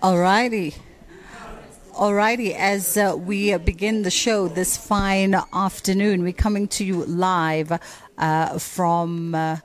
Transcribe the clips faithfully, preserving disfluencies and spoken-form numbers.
Alrighty. Alrighty, as uh, we uh, begin the show this fine afternoon, we're coming to you live uh, from... Uh,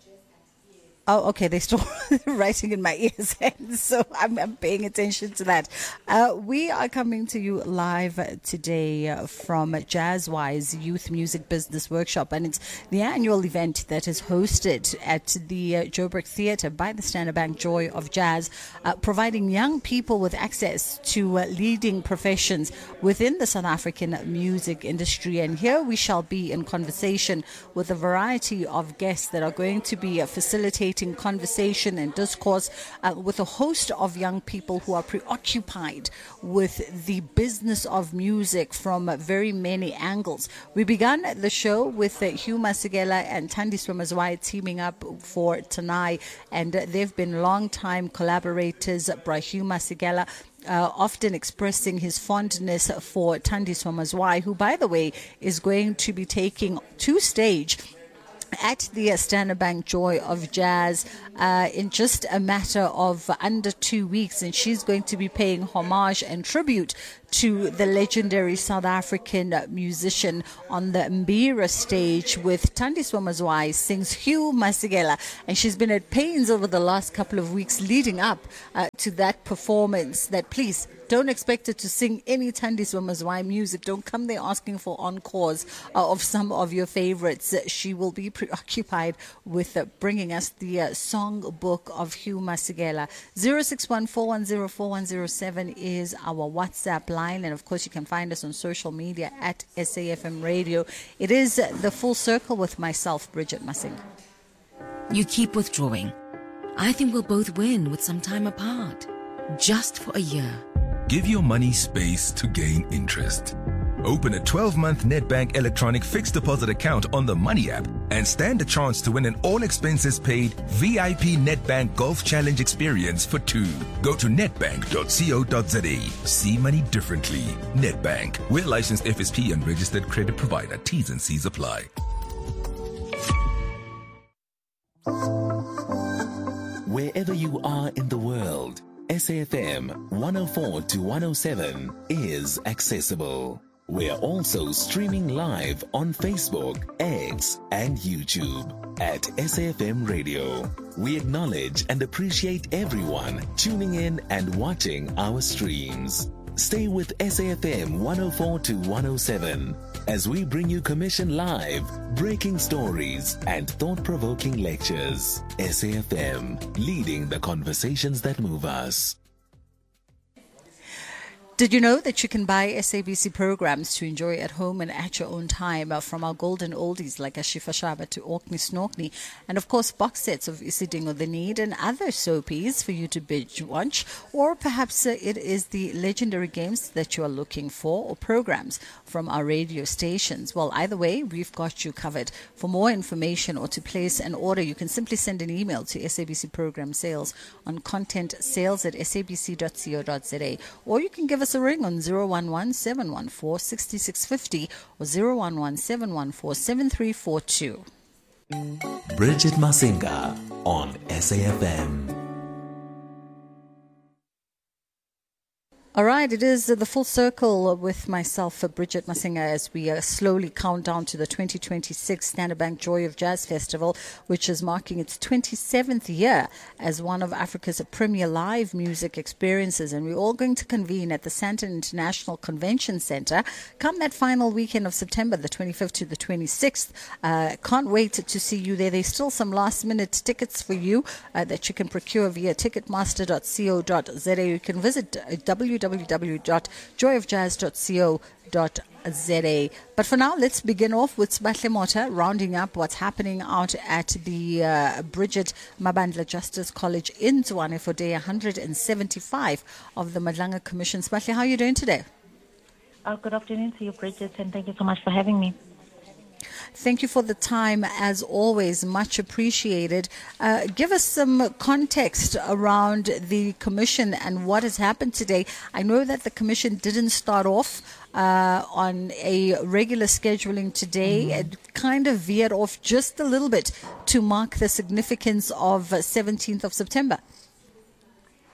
Oh, okay. They're still writing in my ears, so I'm, I'm paying attention to that. Uh, we are coming to you live today uh, from Jazzwise Youth Music Business Workshop, and it's the annual event that is hosted at the uh, Joburg Theatre by the Standard Bank Joy of Jazz, uh, providing young people with access to uh, leading professions within the South African music industry. And here we shall be in conversation with a variety of guests that are going to be uh, facilitating conversation and discourse uh, with a host of young people who are preoccupied with the business of music from uh, very many angles. We began the show with uh, Hugh Masekela and Thandiswa Mazwai teaming up for Tanai, and uh, they've been long-time collaborators. Bra Hugh Masekela Uh, often expressing his fondness for Thandiswa Mazwai, who, by the way, is going to be taking to stage at the Standard Bank Joy of Jazz uh, in just a matter of under two weeks, and she's going to be paying homage and tribute to the legendary South African musician on the Mbira stage with Thandiswa Mazwai sings Hugh Masekela, and she's been at pains over the last couple of weeks leading up uh, to that performance that, please, don't expect her to sing any Thandiswa Mazwai music. Don't come there asking for encores uh, of some of your favorites. She will be preoccupied with uh, bringing us the uh, song book of Hugh Masekela. zero six one four one zero four one zero seven is our WhatsApp line. And of course, you can find us on social media at S A F M Radio. It is uh, the Full Circle with myself, Bridget Masinga. You keep withdrawing. I think we'll both win with some time apart. Just for a year. Give your money space to gain interest. Open a twelve-month Nedbank electronic fixed deposit account on the Money app and stand a chance to win an all-expenses-paid V I P Nedbank Golf Challenge experience for two. Go to nedbank dot co dot za. See money differently. Nedbank. We're licensed F S P and registered credit provider. T's and C's apply. Wherever you are in the world, S A F M one oh four to one oh seven is accessible. We're also streaming live on Facebook, X, and YouTube at S A F M Radio. We acknowledge and appreciate everyone tuning in and watching our streams. Stay with S A F M one oh four to one oh seven as we bring you commission live, breaking stories, and thought-provoking lectures. S A F M, leading the conversations that move us. Did you know that you can buy S A B C programs to enjoy at home and at your own time, uh, from our golden oldies like Ashifa Shaba to Orkney Snorkney, and of course box sets of Isidingo the Need and other soapies for you to binge watch, or perhaps uh, it is the legendary games that you are looking for, or programs from our radio stations. Well, either way, we've got you covered. For more information or to place an order, you can simply send an email to S A B C Program Sales on content sales at s a b c dot co dot za, or you can give us a ring on zero one one seven one four six six five zero or zero one one seven one four seven three four two. Bridget Masinga on S A F M. All right, it is the Full Circle with myself, Bridget Masinga, as we uh, slowly count down to the twenty twenty-six Standard Bank Joy of Jazz Festival, which is marking its twenty-seventh year as one of Africa's premier live music experiences. And we're all going to convene at the Sandton International Convention Center come that final weekend of September, the twenty-fifth to the twenty-sixth. Uh, can't wait to see you there. There's still some last-minute tickets for you uh, that you can procure via ticketmaster dot co dot za. You can visit uh, w w w dot joy of jazz dot co dot za. But for now, let's begin off with Sbahle Mota, rounding up what's happening out at the uh, Bridget Mabandla Justice College in Tshwane for day one hundred seventy-five of the Madlanga Commission. Sbahle, how are you doing today? Uh, good afternoon to you, Bridget, and thank you so much for having me. Thank you for the time, as always, much appreciated. Uh, give us some context around the commission and what has happened today. I know that the commission didn't start off uh, on a regular scheduling today. Mm-hmm. It kind of veered off just a little bit to mark the significance of uh, seventeenth of September.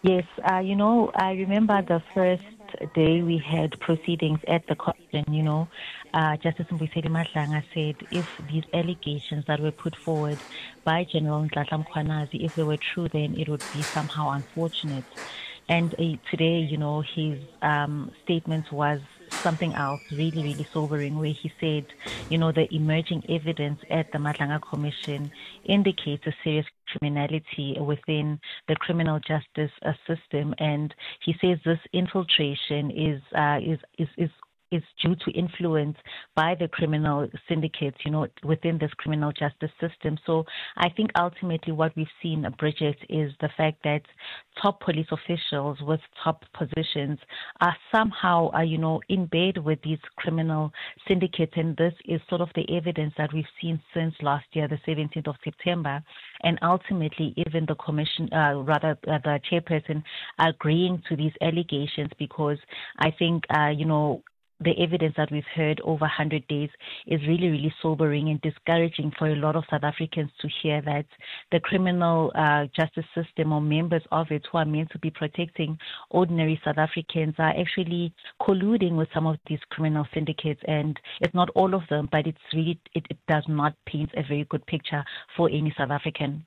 Yes, uh, you know, I remember the first day we had proceedings at the commission, you know, uh, Justice Mbuyiseni Madlanga said if these allegations that were put forward by General Nhlanhla Mkhwanazi, if they were true, then it would be somehow unfortunate. And uh, today, you know, his um, statement was something else really, really sobering, where he said, you know, the emerging evidence at the Madlanga Commission indicates a serious criminality within the criminal justice uh, system. And he says this infiltration is, uh, is, is, is is due to influence by the criminal syndicates, you know, within this criminal justice system. So I think ultimately what we've seen, Bridget, is the fact that top police officials with top positions are somehow, uh, you know, in bed with these criminal syndicates. And this is sort of the evidence that we've seen since last year, the seventeenth of September. And ultimately, even the commission, uh, rather uh, the chairperson, agreeing to these allegations, because I think, uh, you know, the evidence that we've heard over one hundred days is really, really sobering and discouraging for a lot of South Africans to hear that the criminal uh, justice system or members of it who are meant to be protecting ordinary South Africans are actually colluding with some of these criminal syndicates. And it's not all of them, but it's really, it, it does not paint a very good picture for any South African.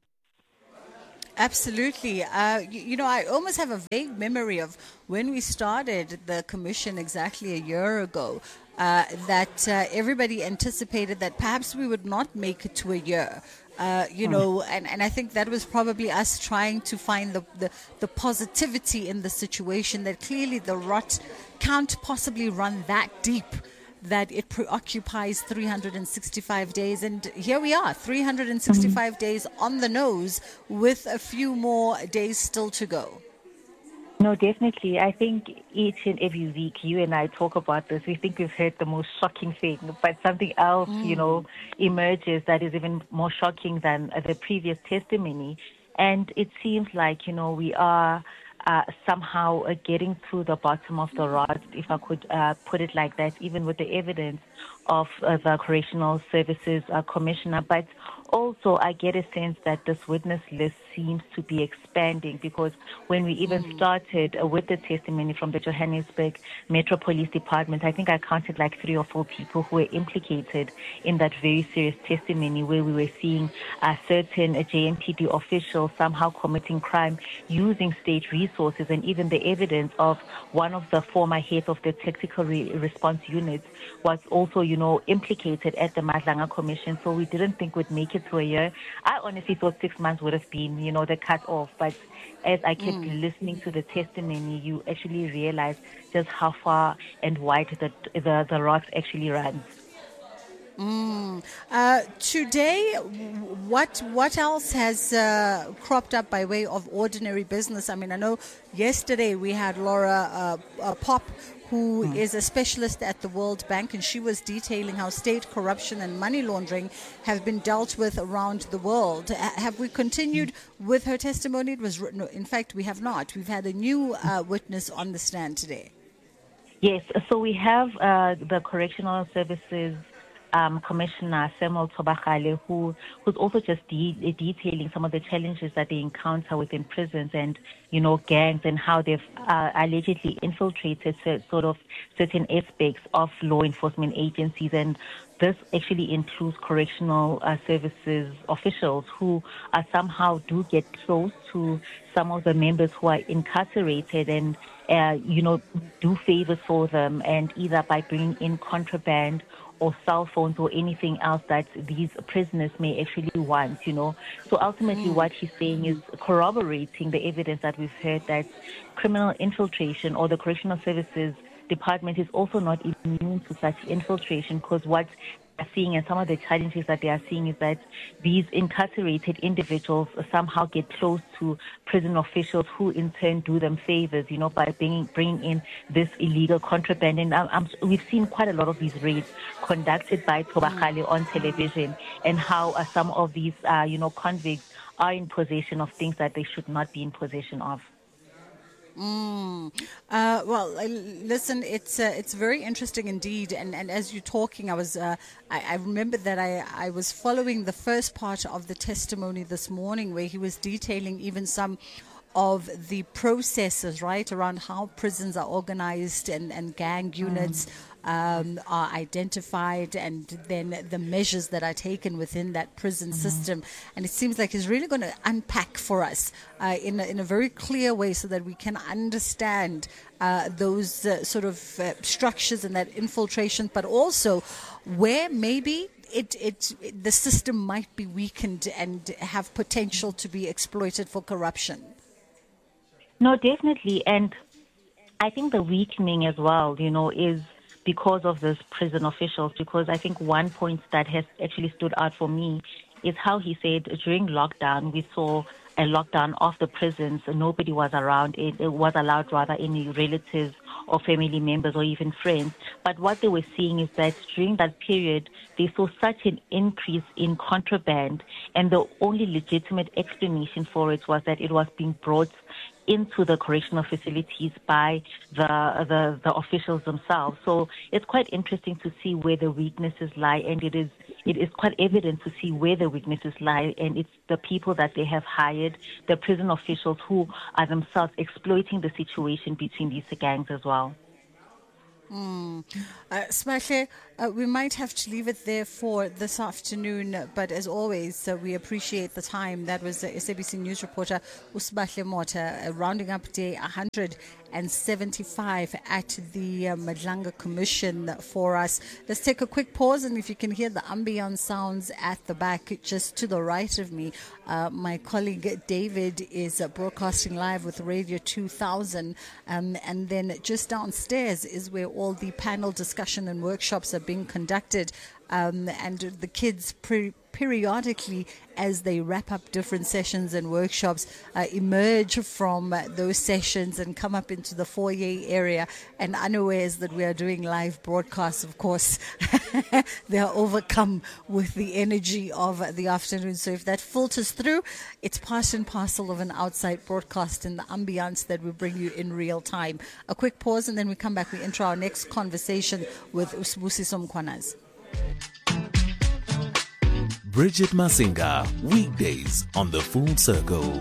Absolutely. Uh, you, you know, I almost have a vague memory of when we started the commission exactly a year ago, uh, that uh, everybody anticipated that perhaps we would not make it to a year. Uh, you know, and, and I think that was probably us trying to find the, the, the positivity in the situation, that clearly the rot can't possibly run that deep that it preoccupies three hundred sixty-five days. And here we are, three hundred sixty-five mm-hmm. days on the nose with a few more days still to go. No, definitely. I think each and every week you and I talk about this. We think we've heard the most shocking thing, but something else, mm. you know, emerges that is even more shocking than the previous testimony. And it seems like, you know, we are Uh, somehow uh, getting to the bottom of the rod, if I could uh, put it like that, even with the evidence of uh, the Correctional Services uh, Commissioner. But also, I get a sense that this witness list seems to be expanding, because when we even mm. started uh, with the testimony from the Johannesburg Metro Police Department, I think I counted like three or four people who were implicated in that very serious testimony, where we were seeing uh, certain uh, J M P D officials somehow committing crime using state resources, and even the evidence of one of the former heads of the tactical re- response units was also, you know, implicated at the Madlanga Commission. So we didn't think we'd make it to a year. I honestly thought six months would have been, you know, the cut off. But as I kept mm. listening to the testimony, you actually realize just how far and wide the the, the rot actually runs. Mm. Uh, today, what what else has uh, cropped up by way of ordinary business? I mean, I know yesterday we had Laura uh, uh, Pop, who mm. is a specialist at the World Bank, and she was detailing how state corruption and money laundering have been dealt with around the world. Uh, have we continued mm. with her testimony? It was no, in fact, we have not. We've had a new uh, witness on the stand today. Yes, so we have uh, the Correctional Services Um, Commissioner Samuel Tobagale, who who's also just de- detailing some of the challenges that they encounter within prisons, and, you know, gangs, and how they've uh, allegedly infiltrated sort of certain aspects of law enforcement agencies. And this actually includes correctional uh, services officials who are somehow do get close to some of the members who are incarcerated, and uh, you know, do favors for them, and either by bringing in contraband or cell phones or anything else that these prisoners may actually want, you know. So ultimately mm. what he's saying is corroborating the evidence that we've heard, that criminal infiltration or the Correctional Services Department is also not immune to such infiltration, because what they're seeing and some of the challenges that they are seeing is that these incarcerated individuals somehow get close to prison officials, who in turn do them favors, you know, by bringing bringing in this illegal contraband. And um, um, we've seen quite a lot of these raids conducted by Tobagale on television, and how uh, some of these, uh, you know, convicts are in possession of things that they should not be in possession of. Mm. Uh, well, listen, it's uh, it's very interesting indeed. And, and as you're talking, I was uh, I, I remember that I, I was following the first part of the testimony this morning, where he was detailing even some of the processes, right, around how prisons are organized and, and gang units um, are identified, and then the measures that are taken within that prison mm-hmm. system. And it seems like he's really going to unpack for us uh, in, a, in a very clear way so that we can understand uh, those uh, sort of uh, structures and that infiltration, but also where maybe It, it, it, the system might be weakened and have potential to be exploited for corruption. No, definitely. And I think the weakening as well, you know, is because of these prison officials, because I think one point that has actually stood out for me is how he said during lockdown, we saw a lockdown of the prisons. Nobody was around. It, it was allowed, rather, any relatives or family members or even friends. But what they were seeing is that during that period, they saw such an increase in contraband, and the only legitimate explanation for it was that it was being brought into the correctional facilities by the, the the officials themselves. So it's quite interesting to see where the weaknesses lie, and it is it is quite evident to see where the weaknesses lie, and it's the people that they have hired, the prison officials, who are themselves exploiting the situation between these gangs as well. Mm. Uh, Smahle, uh, we might have to leave it there for this afternoon, but as always, uh, we appreciate the time. That was uh, S A B C News reporter Usmahle Mota, uh, rounding up day one hundred seventy-five at the uh, Madlanga Commission for us. Let's take a quick pause, and if you can hear the ambient sounds at the back, just to the right of me, uh, my colleague David is uh, broadcasting live with Radio two thousand, um, and then just downstairs is where all the panel discussion and workshops are being conducted, um, and the kids pre- periodically, as they wrap up different sessions and workshops, uh, emerge from uh, those sessions and come up into the foyer area, and unawares that we are doing live broadcasts. Of course, they are overcome with the energy of uh, the afternoon. So if that filters through, it's part and parcel of an outside broadcast and the ambience that we bring you in real time. A quick pause, and then we come back. We enter our next conversation with Sibusiso Mkhwanazi. Bridget Masinga, weekdays on The Full Circle.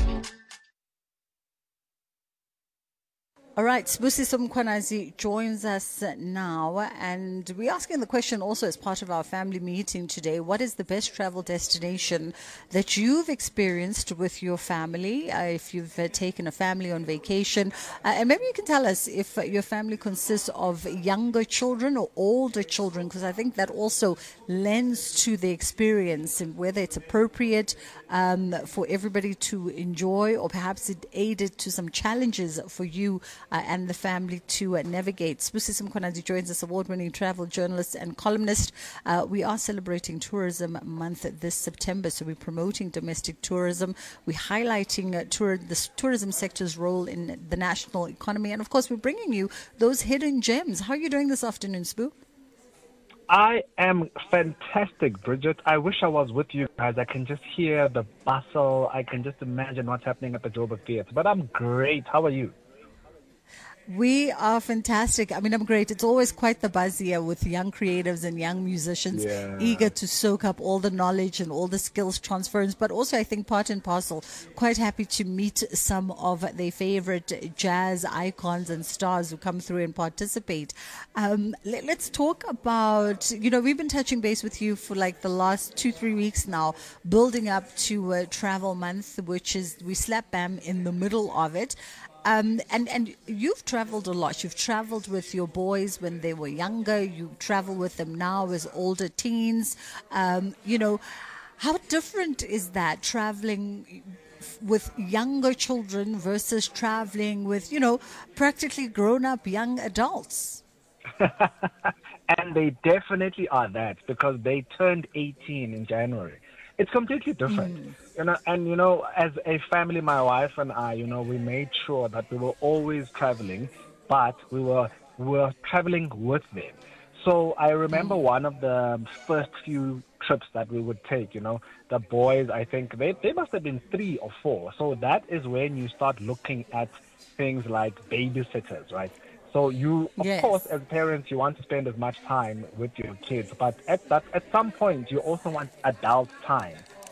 All right, Sibusiso Mkhwanazi joins us now, and we're asking the question also as part of our family meeting today: what is the best travel destination that you've experienced with your family, uh, if you've uh, taken a family on vacation? Uh, and maybe you can tell us if uh, your family consists of younger children or older children, because I think that also lends to the experience and whether it's appropriate um, for everybody to enjoy, or perhaps it aided to some challenges for you Uh, and the family to uh, navigate. Sibusiso Mkhwanazi joins us, award-winning travel journalist and columnist. Uh, we are celebrating Tourism Month this September, so we're promoting domestic tourism. We're highlighting uh, tour- the tourism sector's role in the national economy, and of course, we're bringing you those hidden gems. How are you doing this afternoon, Sbu? I am fantastic, Bridget. I wish I was with you guys. I can just hear the bustle. I can just imagine what's happening at the Joburg Theatre. But I'm great. How are you? We are fantastic. I mean, I'm great. It's always quite the buzz here with young creatives and young musicians Yeah. eager to soak up all the knowledge and all the skills transference, but also I think part and parcel, quite happy to meet some of their favorite jazz icons and stars who come through and participate. Um, let, let's talk about, you know, we've been touching base with you for like the last two, three weeks now, building up to uh, Travel Month, which is, we slap bam in the middle of it. Um, and, and you've traveled a lot. You've traveled with your boys when they were younger. You travel with them now as older teens. Um, you know, how different is that, traveling with younger children versus traveling with, you know, practically grown-up young adults? And they definitely are that, because they turned eighteen in January. It's completely different. Mm. You know, and, you know, as a family, my wife and I, you know, we made sure that we were always traveling, but we were, we were traveling with them. So I remember mm. one of the first few trips that we would take, you know, the boys, I think they, they must have been three or four. So that is when you start looking at things like babysitters, right? So you, of yes. course, as parents, you want to spend as much time with your kids, but at that, at some point, you also want adult time.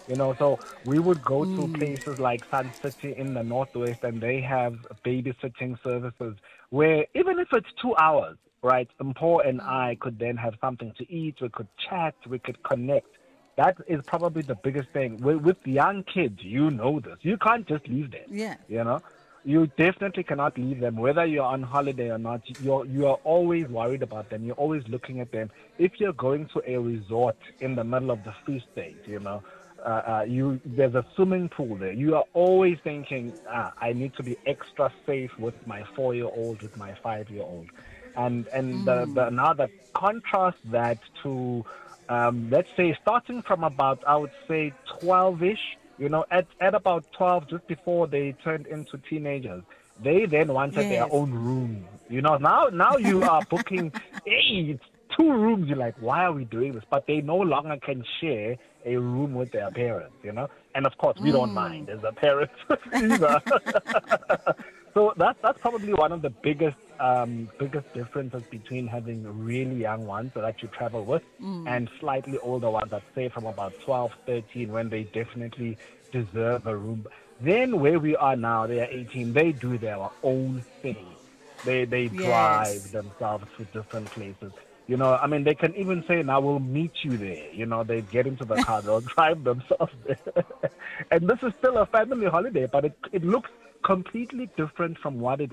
You know, so we would go to places like Sun City in the Northwest, and they have babysitting services where even if it's two hours, right, Mpho and I could then have something to eat, we could chat, we could connect. That is probably the biggest thing. With, with young kids, you know this. You can't just leave them. Yeah. You know, you definitely cannot leave them, whether you're on holiday or not. You're you are always worried about them. You're always looking at them. If you're going to a resort in the middle of the Free State, you know, uh, uh, you there's a swimming pool there. You are always thinking, ah, I need to be extra safe with my four-year-old, with my five-year-old, and and mm. the, the now the contrast that to um, let's say starting from about I would say twelve-ish. You know, at, at about twelve, just before they turned into teenagers, they then wanted yes. their own room. You know, now now you are booking, hey, it's two rooms. You're like, why are we doing this? But they no longer can share a room with their parents, you know. And, of course, we mm. don't mind as a parents either. So that's, that's probably one of the biggest um, biggest differences between having really young ones that you travel with mm. and slightly older ones that say from about twelve, thirteen, when they definitely deserve a room. Then where we are now, they are eighteen, they do their own thing. They, they yes. drive themselves to different places. You know, I mean, they can even say, now we'll meet you there. You know, they get into the car, they'll drive themselves there. And this is still a family holiday, but it, it looks completely different from what it